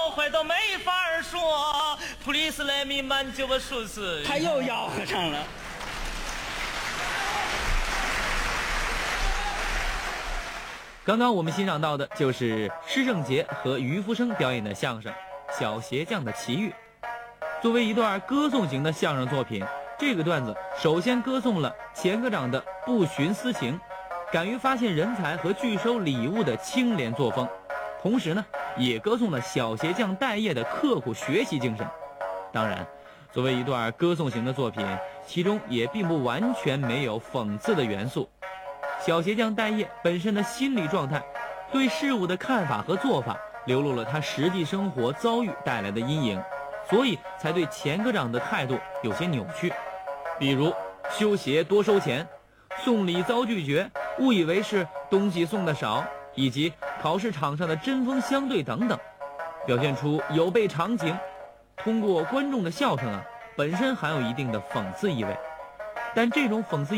坏都没法说。Please let me man 就我数字。 他又吆喝上了。 刚刚我们欣赏到的就是施正杰和于福生表演的相声《小鞋匠的奇遇》。作为一段歌颂型的相声作品，这个段子首先歌颂了钱科长的不徇私情，敢于发现人才和拒收礼物的清廉作风，同时呢，也歌颂了小鞋匠待业的刻苦学习精神。当然，作为一段歌颂型的作品，其中也并不完全没有讽刺的元素。小鞋匠待业本身的心理状态，对事物的看法和做法，流露了他实际生活遭遇带来的阴影，所以才对钱科长的态度有些扭曲。比如修鞋多收钱，送礼遭拒绝，误以为是东西送的少，以及考试场上的针锋相对等等，表现出有悖常情。通过观众的笑声本身含有一定的讽刺意味，但这种讽刺